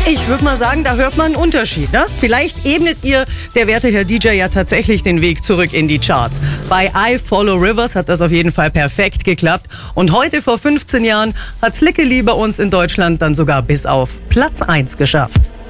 Ich würde mal sagen, da hört man einen Unterschied, ne? Vielleicht ebnet ihr, der werte Herr DJ, ja tatsächlich den Weg zurück in die Charts. Bei I Follow Rivers hat das auf jeden Fall perfekt geklappt. Und heute vor 15 Jahren hat Slickily bei uns in Deutschland dann sogar bis auf Platz 1 geschafft.